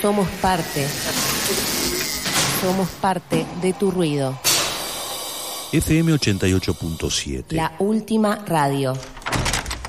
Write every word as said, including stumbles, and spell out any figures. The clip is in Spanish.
Somos parte. Somos parte de tu ruido. F M ochenta y ocho punto siete. La última radio.